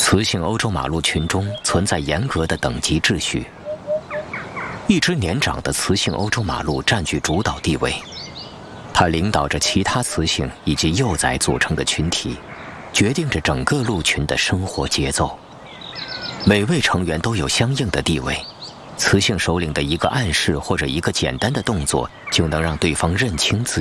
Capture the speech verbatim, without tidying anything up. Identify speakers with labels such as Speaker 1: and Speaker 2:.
Speaker 1: 雌性欧洲马鹿群中存在严格的等级秩序。一只年长的雌性欧洲马鹿占据主导地位，它领导着其他雌性以及幼崽组成的群体，决定着整个鹿群的生活节奏。每位成员都有相应的地位，雌性首领的一个暗示或者一个简单的动作，就能让对方认清自己。